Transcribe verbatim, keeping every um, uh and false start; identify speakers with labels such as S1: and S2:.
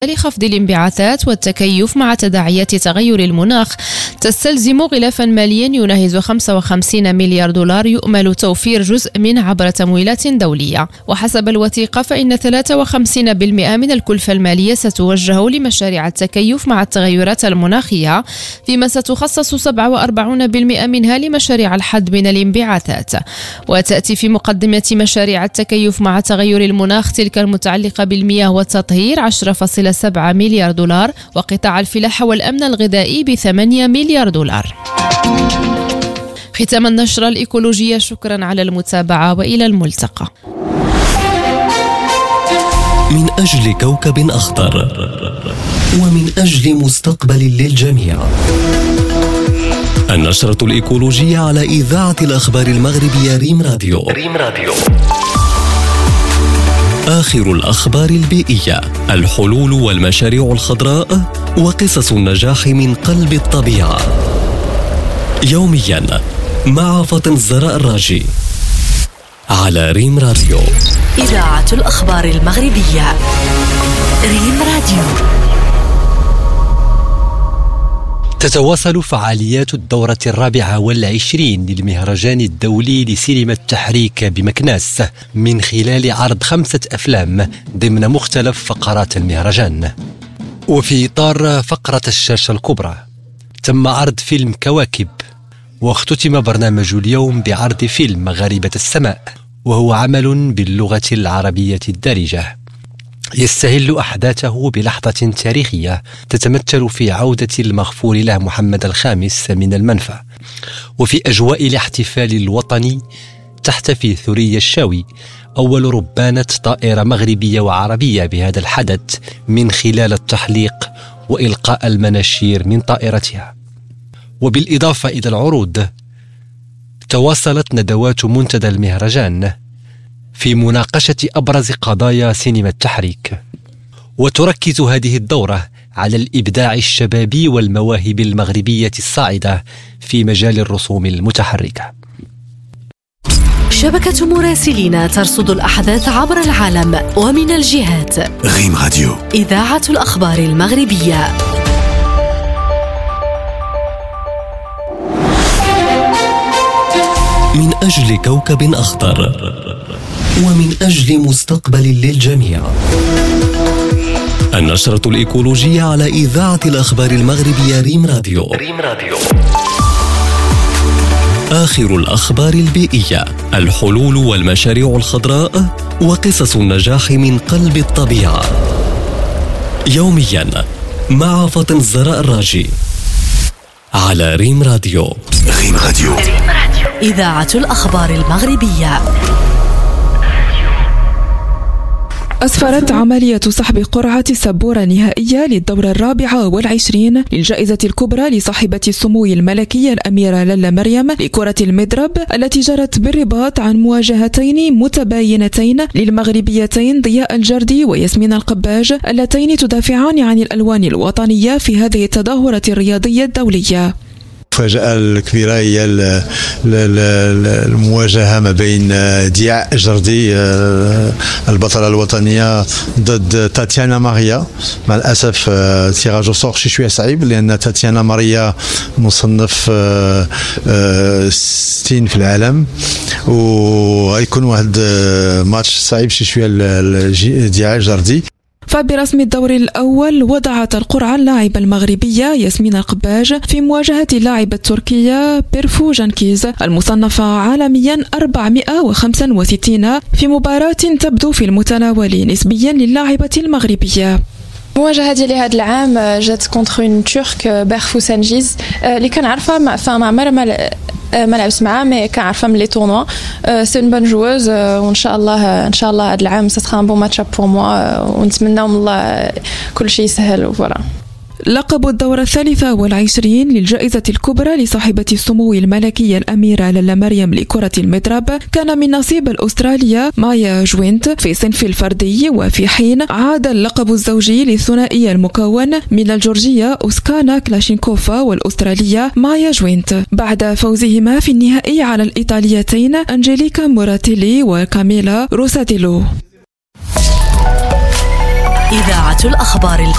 S1: لخفض الانبعاثات والتكيف مع تداعيات تغير المناخ تستلزم غلافا ماليا يناهز خمسة وخمسين مليار دولار يؤمل توفير جزء منه عبر تمويلات دولية. وحسب الوثيقة فإن ثلاثة وخمسين بالمئة من الكلفة المالية ستوجه لمشاريع التكيف مع التغيرات المناخية، فيما ستخصص سبعة وأربعين بالمئة منها لمشاريع الحد من الانبعاثات. وتأتي في مقدمة مشاريع التكيف مع تغير المناخ تلك المتعلقة بالمياه والتطهير عشرة فاصلة سبعة مليار دولار، وقطاع الفلاحة والأمن الغذائي بثمانية مليار دولار. ختام النشرة الإيكولوجية، شكرا على المتابعة وإلى الملتقى.
S2: من أجل كوكب أخضر ومن أجل مستقبل للجميع، النشرة الإيكولوجية على إذاعة الأخبار المغربية ريم راديو. ريم راديو. آخر الأخبار البيئية، الحلول والمشاريع الخضراء وقصص النجاح من قلب الطبيعة، يوميا مع فاطمة الزهراء الراجي على ريم راديو.
S3: إذاعة الأخبار المغربية ريم راديو.
S4: تتواصل فعاليات الدورة الرابعة والعشرين للمهرجان الدولي لسينما التحريك بمكناس من خلال عرض خمسة أفلام ضمن مختلف فقرات المهرجان. وفي إطار فقرة الشاشة الكبرى تم عرض فيلم كواكب، واختتم برنامج اليوم بعرض فيلم مغاربة السماء، وهو عمل باللغة العربية الدارجة يستهل أحداثه بلحظة تاريخية تتمثل في عودة المغفور له محمد الخامس من المنفى، وفي أجواء الاحتفال الوطني تحتفي ثريا الشاوي أول ربانة طائرة مغربية وعربية بهذا الحدث من خلال التحليق وإلقاء المناشير من طائرتها. وبالإضافة إلى العروض تواصلت ندوات منتدى المهرجان في مناقشة أبرز قضايا سينما التحريك، وتركز هذه الدورة على الإبداع الشبابي والمواهب المغربية الصاعدة في مجال الرسوم المتحركة.
S3: شبكة مراسلين ترصد الأحداث عبر العالم ومن الجهات.
S2: ريم راديو،
S3: إذاعة الأخبار المغربية.
S2: من أجل كوكب أخضر ومن أجل مستقبل للجميع، النشرة الإيكولوجية على إذاعة الأخبار المغربية ريم راديو. ريم راديو. آخر الأخبار البيئية، الحلول والمشاريع الخضراء وقصص النجاح من قلب الطبيعة، يوميا مع فاطمة الزهراء الراجي على ريم راديو. ريم راديو.
S3: إذاعة الأخبار المغربية.
S5: أسفرت عملية سحب قرعة السبورة النهائية للدورة الرابعة والعشرين للجائزة الكبرى لصاحبة السمو الملكية الأميرة لالا مريم لكرة المضرب، التي جرت بالرباط عن مواجهتين متباينتين للمغربيتين ضياء الجردي وياسمين القباج، اللتين تدافعان عن الألوان الوطنية في هذه التظاهرة الرياضية الدولية.
S6: المفاجأة الكبيرة هي المواجهة ما بين دياع الجردي البطلة الوطنية ضد تاتيانا ماريا. مع الأسف تيراج صور شي شوية صعيب، لأن تاتيانا ماريا مصنف ستين في العالم، وغيكون واحد ماتش صعيب شي شوية لدياع الجردي.
S5: فبرسم الدور الأول وضعت القرعة اللاعبة المغربية ياسمين القباج في مواجهة اللاعبة التركية بيرفو جانكيز المصنفة عالميا أربعمائة وخمسة وستين في مباراة تبدو في المتناول نسبيا للاعبة المغربية.
S7: المواجهة ديالي هذا العام جات كونتر اون ترك بيرفو سانجيز اللي كنعرفها ما عمرها ما لعبت معاه، مي كنعرفها من لي طورنوا. سي اون بون جووز، وان شاء الله ان شاء الله هذا العام سا سرا ان بون ماتش اب بور موا، ونتمنى من الله كل شيء يسهل وفوالا.
S5: لقب الدورة الثالثة والعشرين للجائزة الكبرى لصاحبة السمو الملكية الأميرة لالا مريم لكرة المضرب كان من نصيب الأسترالية مايا جوينت في صنف الفردي، وفي حين عاد اللقب الزوجي للثنائي المكون من الجورجية أوسكانا كلاشينكوفا والأسترالية مايا جوينت، بعد فوزهما في النهائي على الإيطاليتين أنجيليكا موراتيلي وكاميلا روساتيلو.
S3: إذاعة الأخبار البيئية.